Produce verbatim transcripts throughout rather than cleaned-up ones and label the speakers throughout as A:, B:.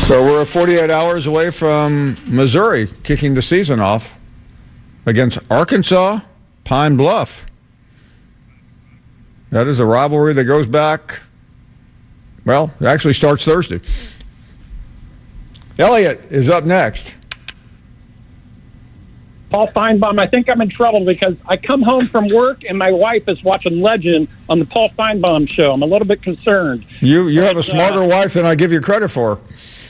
A: So we're forty-eight hours away from Missouri kicking the season off against Arkansas Pine Bluff. That is a rivalry that goes back, well, it actually starts Thursday. Elliot is up next.
B: Paul Feinbaum, I think I'm in trouble because I come home from work and my wife is watching Legend on the Paul Feinbaum show. I'm a little bit concerned.
A: You you
B: but,
A: have a smarter
B: uh,
A: wife than I give you credit for.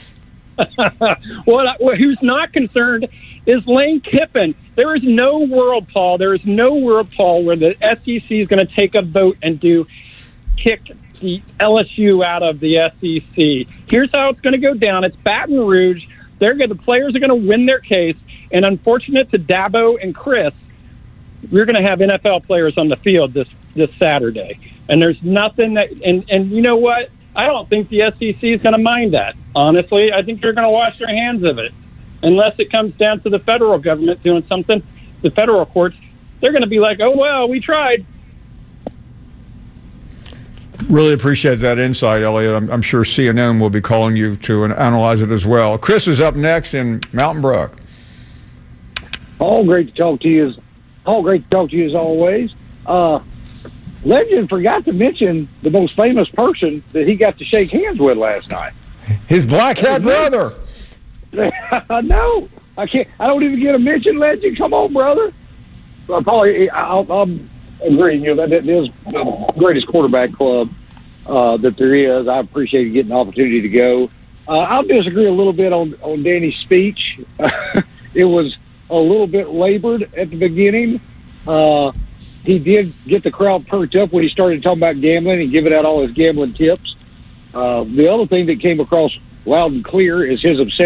B: well, who's not concerned is Lane Kiffin. There is no world, Paul. There is no world, Paul, where the S E C is going to take a vote and do kick the L S U out of the S E C. Here's how it's going to go down. It's Baton Rouge. They're gonna, the players are going to win their case. And unfortunate to Dabo and Chris, we're going to have N F L players on the field this, this Saturday. And there's nothing that and, – and you know what? I don't think the S E C is going to mind that. Honestly, I think they're going to wash their hands of it. Unless it comes down to the federal government doing something, the federal courts, they're going to be like, oh, well, we tried.
A: Really appreciate that insight, Elliot. I'm, I'm sure C N N will be calling you to analyze it as well. Chris is up next in Mountain Brook.
C: All great to talk to you. All great to talk to you as always. Uh, Legend forgot to mention the most famous person that he got to shake hands with last night.
A: His black-haired brother.
C: No, I can't. I don't even get a mention. Legend, come on, brother. Uh, Paul, I'll, I'll agree. You know that is the greatest quarterback club uh, that there is. I appreciate getting the opportunity to go. Uh, I'll disagree a little bit on on Danny's speech. It was a little bit labored at the beginning. Uh, he did get the crowd perked up when he started talking about gambling and giving out all his gambling tips. Uh, the other thing that came across loud and clear is his obsession